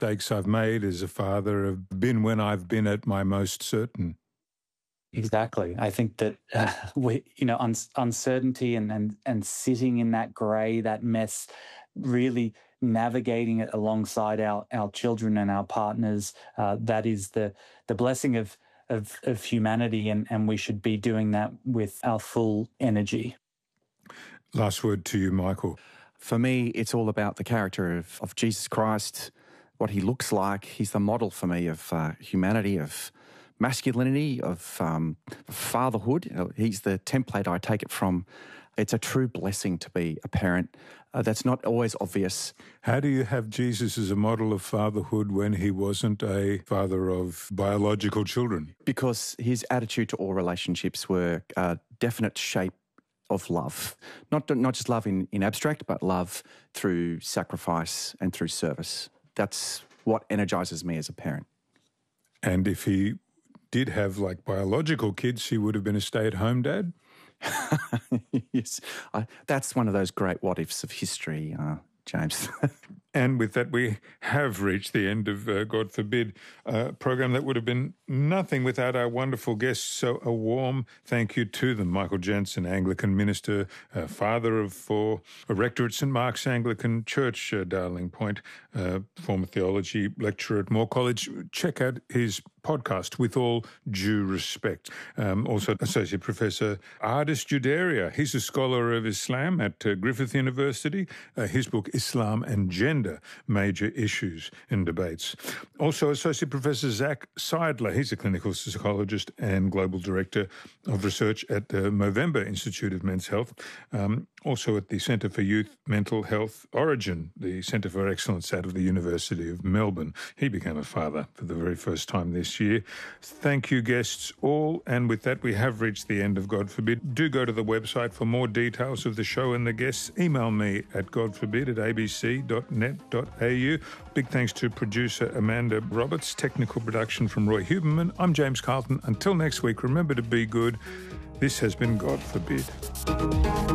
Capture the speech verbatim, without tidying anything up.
mistakes I've made as a father have been when I've been at my most certain. Exactly. I think that, uh, we, you know, un- uncertainty and, and, and sitting in that grey, that mess, really navigating it alongside our, our children and our partners, uh, that is the, the blessing of, of, of humanity, and, and we should be doing that with our full energy. Last word to you, Michael. For me, it's all about the character of, of Jesus Christ, what he looks like. He's the model for me of uh, humanity, of masculinity, of um, fatherhood. He's the template I take it from. It's a true blessing to be a parent. Uh, that's not always obvious. How do you have Jesus as a model of fatherhood when he wasn't a father of biological children? Because his attitude to all relationships were a definite shape of love. Not, not just love in, in abstract, but love through sacrifice and through service. That's what energises me as a parent. And if he did have like biological kids, he would have been a stay-at-home dad? Yes, I, that's one of those great what-ifs of history, uh, James. And with that, we have reached the end of, uh, God forbid, a program that would have been nothing without our wonderful guests. So a warm thank you to them. Michael Jensen, Anglican minister, uh, father of four, a rector at Saint Mark's Anglican Church, uh, Darling Point, uh, former theology lecturer at Moore College. Check out his podcast, With All Due Respect. Um, also, Associate Professor Ardis Judaria. He's a scholar of Islam at uh, Griffith University. Uh, his book, Islam and Gender, Major Issues and Debates. Also, Associate Professor Zach Seidler. He's a clinical psychologist and Global Director of Research at the Movember Institute of Men's Health. Um, also at the Centre for Youth Mental Health Origin, the Centre for Excellence out of the University of Melbourne. He became a father for the very first time this year. Thank you, guests all. And with that, we have reached the end of God Forbid. Do go to the website for more details of the show and the guests. Email me at godforbid at a b c dot net dot a u. Big thanks to producer Amanda Roberts, technical production from Roy Huberman. I'm James Carlton. Until next week, remember to be good. This has been God Forbid.